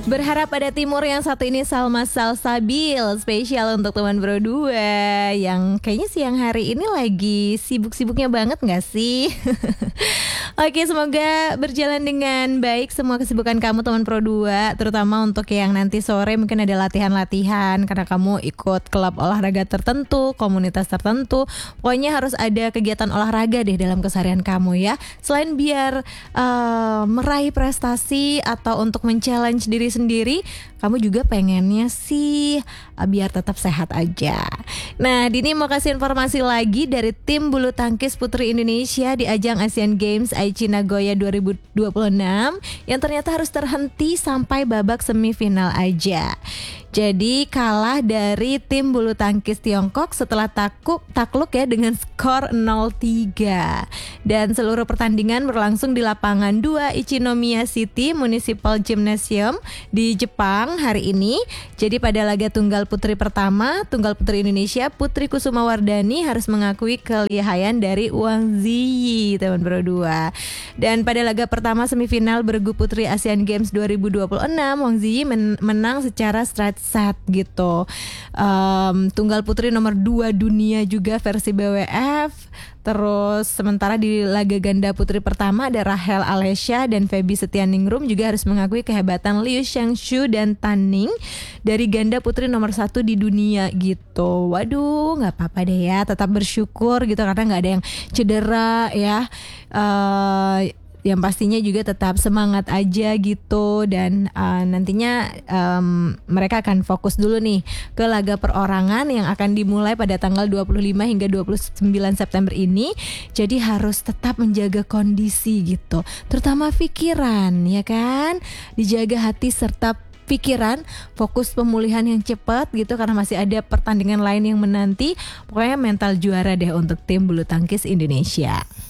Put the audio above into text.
Berharap pada timur yang satu ini Salma Salsabil. Spesial untuk teman Bro 2 yang kayaknya siang hari ini lagi sibuk-sibuknya banget gak sih? Oke, semoga berjalan dengan baik semua kesibukan kamu teman Pro 2. Terutama untuk yang nanti sore mungkin ada latihan-latihan karena kamu ikut klub olahraga tertentu, komunitas tertentu. Pokoknya harus ada kegiatan olahraga deh dalam keseharian kamu ya. Selain biar meraih prestasi atau untuk men-challenge diri sendiri, kamu juga pengennya sih biar tetap sehat aja. Nah, Dini mau kasih informasi lagi dari tim bulu tangkis putri Indonesia di ajang Asian Games Aichi Nagoya 2026 yang ternyata harus terhenti sampai babak semifinal aja. Jadi kalah dari tim bulu tangkis Tiongkok setelah takluk ya dengan skor 0-3. Dan seluruh pertandingan berlangsung di lapangan 2 Ichinomiya City Municipal Gymnasium di Jepang hari ini. Jadi pada laga tunggal putri pertama, tunggal putri Indonesia Putri Kusuma Wardani harus mengakui kelihayan dari Wang Ziyi, teman Bro 2. Dan pada laga pertama semifinal bergu putri Asian Games 2026, Wang Ziyi menang secara straight set gitu. Tunggal putri nomor 2 dunia juga versi BWF. Terus sementara di laga ganda putri pertama ada Rahel Alesya dan Feby Setianingrum juga harus mengakui kehebatan Liu Xiangshu dan Tan Ning dari ganda putri nomor 1 di dunia gitu. Waduh, nggak apa-apa deh ya, tetap bersyukur gitu karena nggak ada yang cedera ya. Yang pastinya juga tetap semangat aja gitu. Dan nantinya mereka akan fokus dulu nih ke laga perorangan yang akan dimulai pada tanggal 25 hingga 29 September ini. Jadi harus tetap menjaga kondisi gitu, terutama pikiran ya kan. Dijaga hati serta pikiran, fokus pemulihan yang cepat gitu karena masih ada pertandingan lain yang menanti. Pokoknya mental juara deh untuk tim bulu tangkis Indonesia.